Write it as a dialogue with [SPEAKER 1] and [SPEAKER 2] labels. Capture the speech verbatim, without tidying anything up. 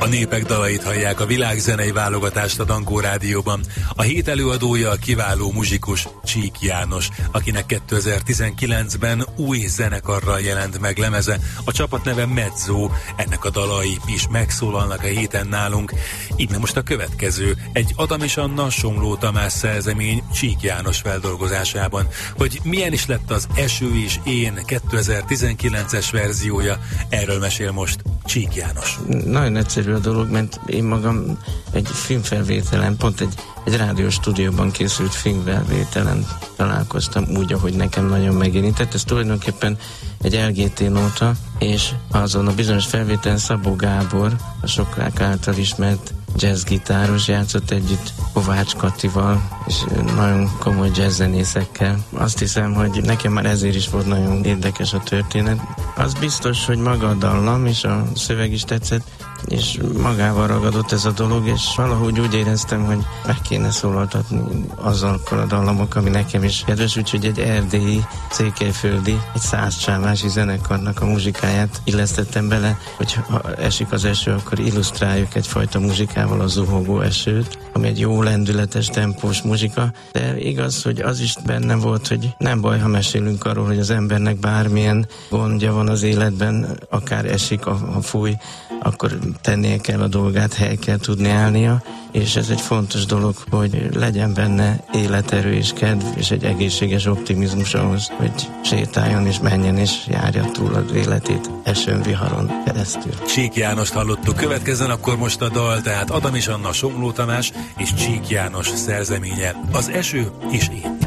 [SPEAKER 1] A népek dalait hallják, a világzenei válogatást a Dankó Rádióban. A hét előadója a kiváló muzsikus Csík János, akinek kétezer-tizenkilencben új zenekarral jelent meg lemeze. A csapat neve Mezzo, ennek a dalai is megszólalnak a héten nálunk. Így na most a következő, egy Adam és Anna Somló Tamás szerzemény Csík János feldolgozásában. Hogy milyen is lett az Eső és én kétezer-tizenkilences verziója, erről mesél most Csík János.
[SPEAKER 2] Nagyon egyszerű a dolog, mert én magam egy filmfelvételen, pont egy, egy rádiós stúdióban készült filmfelvételen találkoztam úgy, ahogy nekem nagyon megérintett. Ez tulajdonképpen egy el gé té nóta, és azon a bizonyos felvételen Szabó Gábor, a sokák által ismert jazzgitáros játszott együtt Kovács Katival, és nagyon komoly jazzzenészekkel. Azt hiszem, hogy nekem már ezért is volt nagyon érdekes a történet. Az biztos, hogy maga a dallam és a szöveg is tetszett, és magával ragadott ez a dolog, és valahogy úgy éreztem, hogy meg kéne szólaltatni azokkal a dallamok, ami nekem is kedves, úgyhogy egy erdélyi, székelyföldi, egy százcsávási zenekarnak a muzsikáját illesztettem bele, hogy ha esik az eső, akkor illusztráljuk egyfajta muzsikával a zuhogó esőt, ami egy jó lendületes, tempós muzsika, de igaz, hogy az is benne volt, hogy nem baj, ha mesélünk arról, hogy az embernek bármilyen gondja van az életben, akár esik, ha fúj, akkor tennie kell a dolgát, hely kell tudni állnia, és ez egy fontos dolog, hogy legyen benne életerő és kedv, és egy egészséges optimizmus ahhoz, hogy sétáljon és menjen és járja túl az életét esőn, viharon keresztül.
[SPEAKER 1] Csík Jánost hallottuk, következzen akkor most a dal, tehát Adam és Anna Somló Tamás és Csík János szerzeménye, az Eső és én.